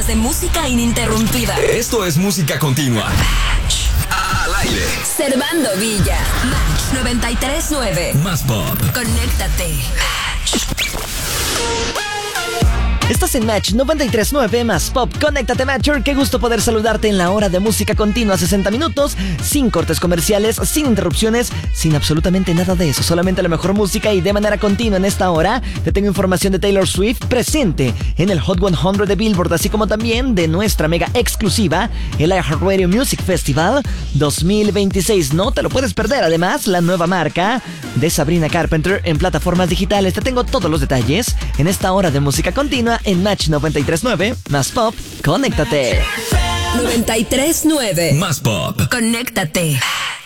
de música ininterrumpida. Esto es música continua. Al aire. Servando Villa. Match 93.9. Más pop. Conéctate. Estás en Match 93.9 más pop. Conéctate, Matcher. Qué gusto poder saludarte en la hora de música continua. 60 minutos, sin cortes comerciales, sin interrupciones, sin absolutamente nada de eso. Solamente la mejor música y de manera continua en esta hora. Te tengo información de Taylor Swift presente en el Hot 100 de Billboard, así como también de nuestra mega exclusiva, el iHeartRadio Music Festival 2026. No te lo puedes perder. Además, la nueva marca de Sabrina Carpenter en plataformas digitales. Te tengo todos los detalles en esta hora de música continua en Match 93.9 más pop. Conéctate. 93.9 Más pop. Conéctate.